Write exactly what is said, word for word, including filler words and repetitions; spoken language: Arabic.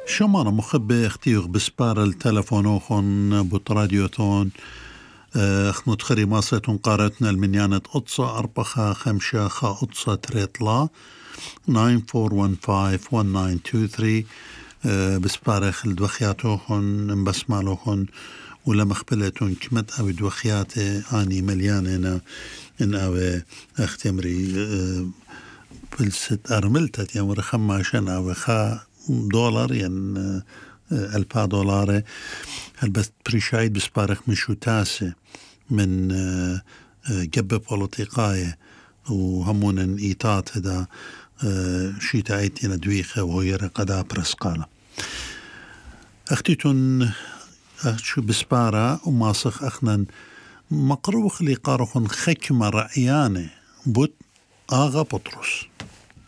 شمانة مخبة اختيوغ بسبار التلفونوخون بوتراديوتون اخ متخري ماسة قارتنا المنيانة أطسة أربخة خمشة خا أطسة تريطلا تسعة أربعة واحد خمسة واحد تسعة اتنين ثلاثة بسبارخ الدوخياتوخون بسمالوخون ولا مخبلتون كمت أو دوخياتي آني مليانة إن أو اختمري بلست أرملتت يعني رخماشن أو خا دولار يعني ألفا دولار هل بس بريشايد بسبارخ مشو تاسة من جبة بوليتيقاية وهمون إيطات هذا شي تعيتنا دويخة وهي رقدا برسقالة أختيتون شو بسبارة وماسخ أخنا مقروخ لقارخن خكمة رأيانة بوت آغا بطرس